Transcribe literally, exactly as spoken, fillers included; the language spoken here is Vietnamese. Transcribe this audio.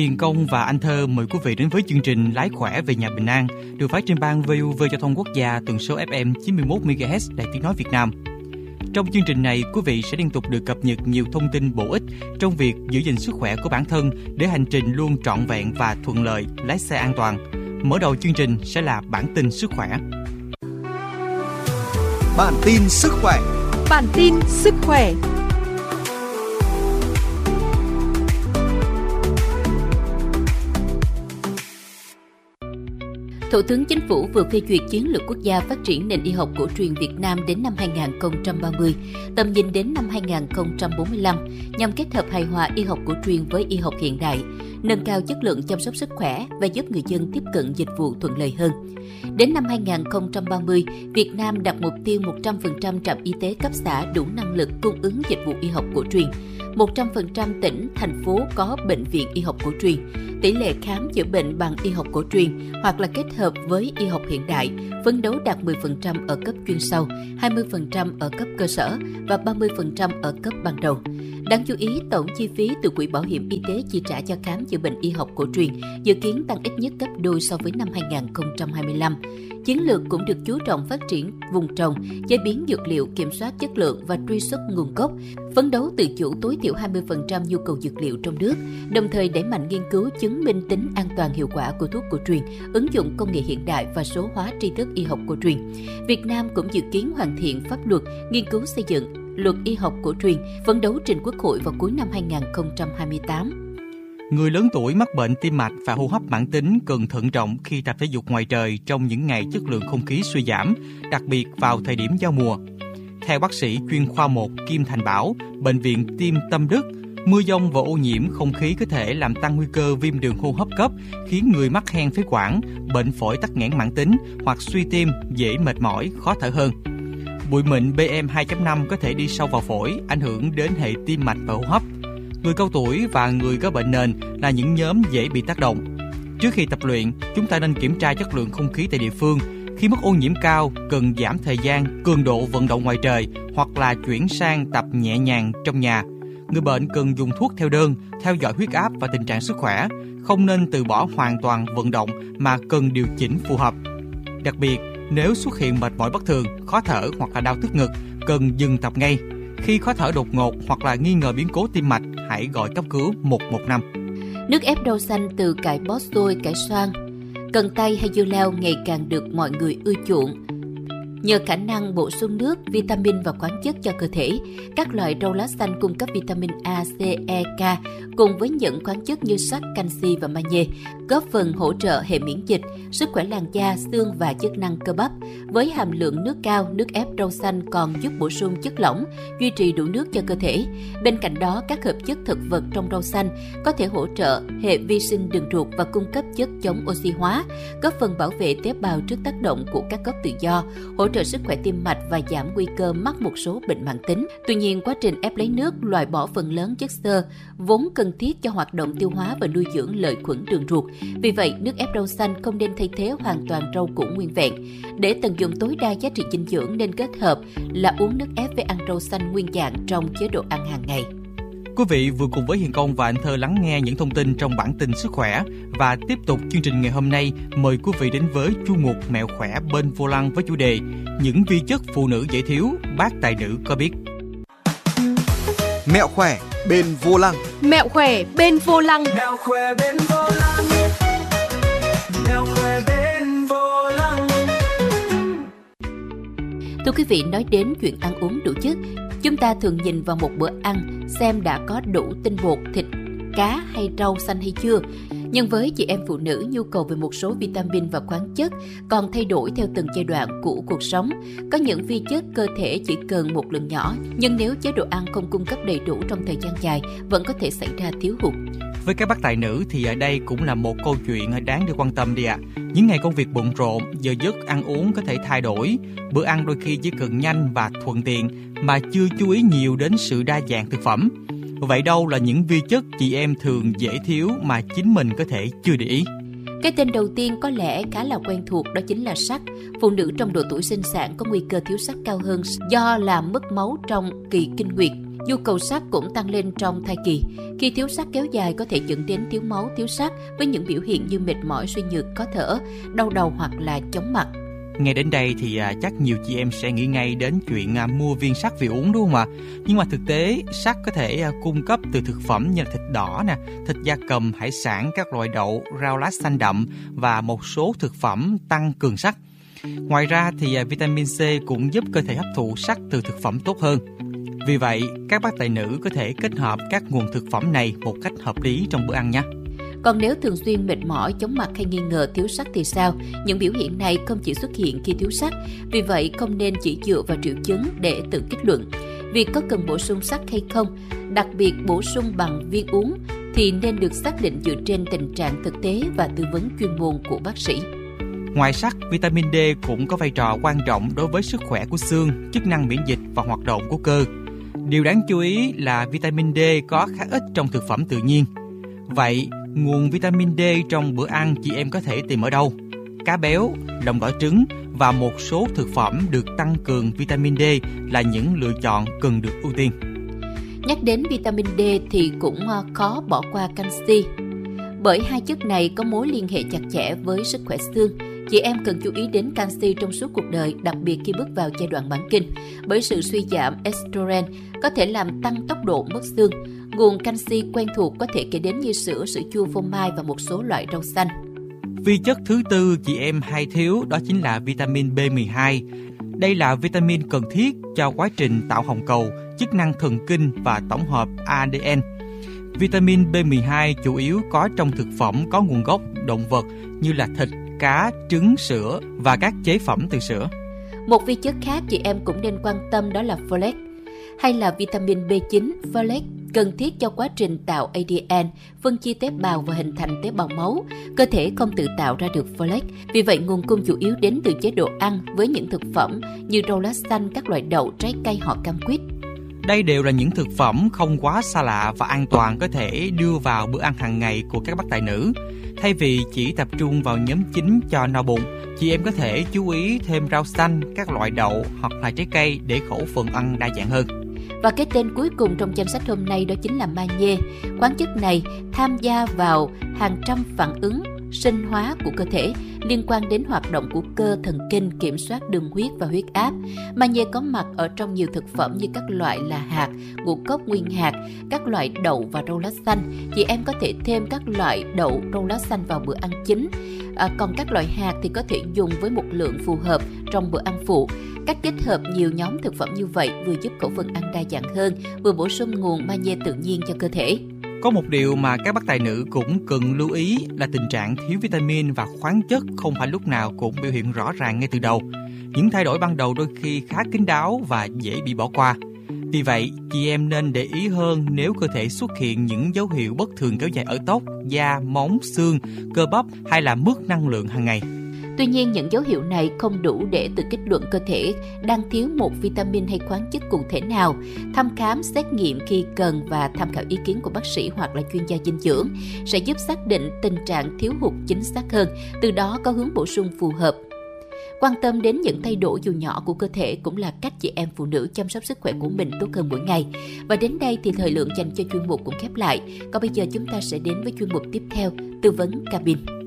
Hiền Công và Anh Thơ mời quý vị đến với chương trình Lái khỏe về nhà bình an, được phát trên ban vê u vê Giao thông Quốc gia tần số ép em chín mươi mốt mê ga héc Đài Tiếng nói Việt Nam. Trong chương trình này, quý vị sẽ liên tục được cập nhật nhiều thông tin bổ ích trong việc giữ gìn sức khỏe của bản thân để hành trình luôn trọn vẹn và thuận lợi, lái xe an toàn. Mở đầu chương trình sẽ là bản tin sức khỏe. Bản tin sức khỏe. Bản tin sức khỏe. Thủ tướng Chính phủ vừa phê duyệt chiến lược quốc gia phát triển nền y học cổ truyền Việt Nam đến năm hai không ba mươi, tầm nhìn đến năm hai không bốn lăm, nhằm kết hợp hài hòa y học cổ truyền với y học hiện đại, nâng cao chất lượng chăm sóc sức khỏe và giúp người dân tiếp cận dịch vụ thuận lợi hơn. Đến năm hai không ba mươi, Việt Nam đặt mục tiêu một trăm phần trăm trạm y tế cấp xã đủ năng lực cung ứng dịch vụ y học cổ truyền. một trăm phần trăm tỉnh, thành phố có bệnh viện y học cổ truyền. Tỷ lệ khám chữa bệnh bằng y học cổ truyền hoặc là kết hợp với y học hiện đại, phấn đấu đạt mười phần trăm ở cấp chuyên sâu, hai mươi phần trăm ở cấp cơ sở và ba mươi phần trăm ở cấp ban đầu. Đáng chú ý, tổng chi phí từ Quỹ Bảo hiểm Y tế chi trả cho khám chữa bệnh y học cổ truyền dự kiến tăng ít nhất gấp đôi so với năm hai không hai lăm. Chiến lược cũng được chú trọng phát triển vùng trồng, chế biến dược liệu, kiểm soát chất lượng và truy xuất nguồn gốc, phấn đấu tự chủ tối thiểu hai mươi phần trăm nhu cầu dược liệu trong nước, đồng thời đẩy mạnh nghiên cứu chứng minh tính an toàn hiệu quả của thuốc cổ truyền, ứng dụng công nghệ hiện đại và số hóa tri thức y học cổ truyền. Việt Nam cũng dự kiến hoàn thiện pháp luật, nghiên cứu xây dựng luật y học cổ truyền, phấn đấu trình Quốc hội vào cuối năm hai không hai tám. Người lớn tuổi mắc bệnh tim mạch và hô hấp mãn tính cần thận trọng khi tập thể dục ngoài trời trong những ngày chất lượng không khí suy giảm, đặc biệt vào thời điểm giao mùa. Theo bác sĩ chuyên khoa một Kim Thành Bảo, Bệnh viện Tim Tâm Đức, mưa dông và ô nhiễm không khí có thể làm tăng nguy cơ viêm đường hô hấp cấp, khiến người mắc hen phế quản, bệnh phổi tắc nghẽn mãn tính hoặc suy tim dễ mệt mỏi, khó thở hơn. Bụi mịn pê em hai chấm năm có thể đi sâu vào phổi, ảnh hưởng đến hệ tim mạch và hô hấp. Người cao tuổi và người có bệnh nền là những nhóm dễ bị tác động. Trước khi tập luyện, chúng ta nên kiểm tra chất lượng không khí tại địa phương. Khi mức ô nhiễm cao, cần giảm thời gian, cường độ vận động ngoài trời hoặc là chuyển sang tập nhẹ nhàng trong nhà. Người bệnh cần dùng thuốc theo đơn, theo dõi huyết áp và tình trạng sức khỏe, không nên từ bỏ hoàn toàn vận động mà cần điều chỉnh phù hợp. Đặc biệt, nếu xuất hiện mệt mỏi bất thường, khó thở hoặc là đau tức ngực, cần dừng tập ngay. Khi khó thở đột ngột hoặc là nghi ngờ biến cố tim mạch, hãy gọi cấp cứu một một năm. Nước ép rau xanh từ cải bó xôi, cải xoan, cần tây hay dưa leo ngày càng được mọi người ưa chuộng. Nhờ khả năng bổ sung nước, vitamin và khoáng chất cho cơ thể, các loại rau lá xanh cung cấp vitamin A, C, E, K cùng với những khoáng chất như sắt, canxi và magie, góp phần hỗ trợ hệ miễn dịch, sức khỏe làn da, xương và chức năng cơ bắp. Với hàm lượng nước cao, nước ép rau xanh còn giúp bổ sung chất lỏng, duy trì đủ nước cho cơ thể. Bên cạnh đó, các hợp chất thực vật trong rau xanh có thể hỗ trợ hệ vi sinh đường ruột và cung cấp chất chống oxy hóa, góp phần bảo vệ tế bào trước tác động của các gốc tự do, hỗ trợ sức khỏe tim mạch và giảm nguy cơ mắc một số bệnh mãn tính. Tuy nhiên, quá trình ép lấy nước loại bỏ phần lớn chất xơ vốn cần thiết cho hoạt động tiêu hóa và nuôi dưỡng lợi khuẩn đường ruột. Vì vậy, nước ép rau xanh không nên thay thế hoàn toàn rau củ nguyên vẹn. Để tận dụng tối đa giá trị dinh dưỡng nên kết hợp là uống nước ép với ăn rau xanh nguyên dạng trong chế độ ăn hàng ngày. Quý vị vừa cùng với Hiền Công và Anh Thơ lắng nghe những thông tin trong bản tin sức khỏe, và tiếp tục chương trình ngày hôm nay, mời quý vị đến với chuyên mục Mẹo khỏe bên vô lăng với chủ đề những vi chất phụ nữ dễ thiếu, bác tài nữ có biết. Mẹo khỏe bên vô lăng. Mẹo khỏe bên vô lăng. Mẹo khỏe bên vô lăng. Mẹo khỏe bên vô lăng. Thưa quý vị, nói đến chuyện ăn uống đủ chất, chúng ta thường nhìn vào một bữa ăn xem đã có đủ tinh bột, thịt, cá hay rau xanh hay chưa. Nhưng với chị em phụ nữ, nhu cầu về một số vitamin và khoáng chất còn thay đổi theo từng giai đoạn của cuộc sống. Có những vi chất cơ thể chỉ cần một lượng nhỏ, nhưng nếu chế độ ăn không cung cấp đầy đủ trong thời gian dài, vẫn có thể xảy ra thiếu hụt. Với các bác tài nữ thì ở đây cũng là một câu chuyện đáng để quan tâm đi ạ. À. Những ngày công việc bận rộn, giờ giấc ăn uống có thể thay đổi. Bữa ăn đôi khi chỉ cần nhanh và thuận tiện mà chưa chú ý nhiều đến sự đa dạng thực phẩm. Vậy đâu là những vi chất chị em thường dễ thiếu mà chính mình có thể chưa để ý? Cái tên đầu tiên có lẽ khá là quen thuộc, đó chính là sắt. Phụ nữ trong độ tuổi sinh sản có nguy cơ thiếu sắt cao hơn do làm mất máu trong kỳ kinh nguyệt. Nhu cầu sắt cũng tăng lên trong thai kỳ. Khi thiếu sắt kéo dài có thể dẫn đến thiếu máu, thiếu sắt với những biểu hiện như mệt mỏi, suy nhược, khó thở, đau đầu hoặc là chóng mặt. Nghe đến đây thì à, chắc nhiều chị em sẽ nghĩ ngay đến chuyện à, mua viên sắt về uống, đúng không ạ? Nhưng mà thực tế sắt có thể à, cung cấp từ thực phẩm như là thịt đỏ nè, thịt gia cầm, hải sản, các loại đậu, rau lá xanh đậm và một số thực phẩm tăng cường sắt. Ngoài ra thì à, vitamin C cũng giúp cơ thể hấp thụ sắt từ thực phẩm tốt hơn. Vì vậy, các bác tài nữ có thể kết hợp các nguồn thực phẩm này một cách hợp lý trong bữa ăn nhé. Còn nếu thường xuyên mệt mỏi, chóng mặt hay nghi ngờ thiếu sắt thì sao? Những biểu hiện này không chỉ xuất hiện khi thiếu sắt, vì vậy không nên chỉ dựa vào triệu chứng để tự kết luận. Việc có cần bổ sung sắt hay không, đặc biệt bổ sung bằng viên uống, thì nên được xác định dựa trên tình trạng thực tế và tư vấn chuyên môn của bác sĩ. Ngoài sắt, vitamin D cũng có vai trò quan trọng đối với sức khỏe của xương, chức năng miễn dịch và hoạt động của cơ. Điều đáng chú ý là vitamin D có khá ít trong thực phẩm tự nhiên. Vậy, nguồn vitamin D trong bữa ăn chị em có thể tìm ở đâu? Cá béo, đồng đỏ trứng và một số thực phẩm được tăng cường vitamin D là những lựa chọn cần được ưu tiên. Nhắc đến vitamin D thì cũng khó bỏ qua canxi, bởi hai chất này có mối liên hệ chặt chẽ với sức khỏe xương. Chị em cần chú ý đến canxi trong suốt cuộc đời, đặc biệt khi bước vào giai đoạn mãn kinh, bởi sự suy giảm estrogen có thể làm tăng tốc độ mất xương. Nguồn canxi quen thuộc có thể kể đến như sữa, sữa chua, phô mai và một số loại rau xanh. Vi chất thứ tư chị em hay thiếu đó chính là vitamin B mười hai. Đây là vitamin cần thiết cho quá trình tạo hồng cầu, chức năng thần kinh và tổng hợp a đê en. Vitamin B mười hai chủ yếu có trong thực phẩm có nguồn gốc động vật như là thịt, cá, trứng, sữa và các chế phẩm từ sữa. Một vi chất khác chị em cũng nên quan tâm đó là folate, hay là vitamin B chín. Folate cần thiết cho quá trình tạo a đê en, phân chia tế bào và hình thành tế bào máu. Cơ thể không tự tạo ra được folate, vì vậy nguồn cung chủ yếu đến từ chế độ ăn với những thực phẩm như rau lá xanh, các loại đậu, trái cây hoặc cam quýt. Đây đều là những thực phẩm không quá xa lạ và an toàn có thể đưa vào bữa ăn hàng ngày của các bác tài nữ. Thay vì chỉ tập trung vào nhóm chính cho no bụng, chị em có thể chú ý thêm rau xanh, các loại đậu hoặc là trái cây để khẩu phần ăn đa dạng hơn. Và cái tên cuối cùng trong danh sách hôm nay đó chính là magie. Khoáng chất này tham gia vào hàng trăm phản ứng sinh hóa của cơ thể liên quan đến hoạt động của cơ, thần kinh, kiểm soát đường huyết và huyết áp. Magie có mặt ở trong nhiều thực phẩm như các loại là hạt, ngũ cốc nguyên hạt, các loại đậu và rau lá xanh. Chị em có thể thêm các loại đậu, rau lá xanh vào bữa ăn chính. À, còn các loại hạt thì có thể dùng với một lượng phù hợp trong bữa ăn phụ. Cách kết hợp nhiều nhóm thực phẩm như vậy vừa giúp khẩu phần ăn đa dạng hơn, vừa bổ sung nguồn magie tự nhiên cho cơ thể. Có một điều mà các bác tài nữ cũng cần lưu ý là tình trạng thiếu vitamin và khoáng chất không phải lúc nào cũng biểu hiện rõ ràng ngay từ đầu. Những thay đổi ban đầu đôi khi khá kín đáo và dễ bị bỏ qua. Vì vậy, chị em nên để ý hơn nếu cơ thể xuất hiện những dấu hiệu bất thường kéo dài ở tóc, da, móng, xương, cơ bắp hay là mất năng lượng hàng ngày. Tuy nhiên, những dấu hiệu này không đủ để tự kết luận cơ thể đang thiếu một vitamin hay khoáng chất cụ thể nào. Thăm khám, xét nghiệm khi cần và tham khảo ý kiến của bác sĩ hoặc là chuyên gia dinh dưỡng sẽ giúp xác định tình trạng thiếu hụt chính xác hơn, từ đó có hướng bổ sung phù hợp. Quan tâm đến những thay đổi dù nhỏ của cơ thể cũng là cách chị em phụ nữ chăm sóc sức khỏe của mình tốt hơn mỗi ngày. Và đến đây thì thời lượng dành cho chuyên mục cũng khép lại. Còn bây giờ chúng ta sẽ đến với chuyên mục tiếp theo, tư vấn cabin.